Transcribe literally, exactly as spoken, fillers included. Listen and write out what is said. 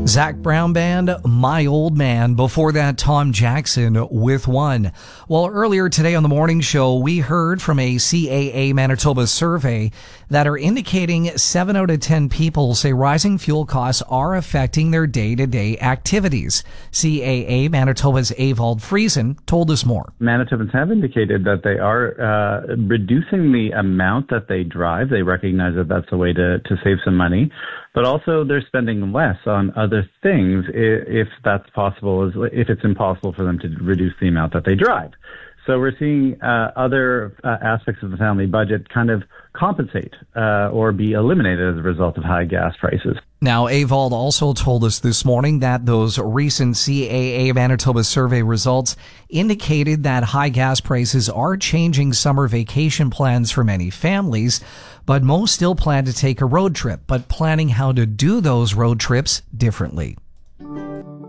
Zac Brown Band, My Old Man. Before that, Tom Jackson with One. Well, earlier today on the morning show, we heard from a C A A Manitoba survey that are indicating seven out of ten people say rising fuel costs are affecting their day-to-day activities. C A A Manitoba's Evald Friesen told us more. Manitobans have indicated that they are uh, reducing the amount that they drive. They recognize that that's a way to, to save some money. But also they're spending less on other things if that's possible, if it's impossible for them to reduce the amount that they drive. So we're seeing uh, other uh, aspects of the family budget kind of compensate uh, or be eliminated as a result of high gas prices. Now, Evald also told us this morning that those recent C A A Manitoba survey results indicated that high gas prices are changing summer vacation plans for many families, but most still plan to take a road trip, but planning how to do those road trips differently.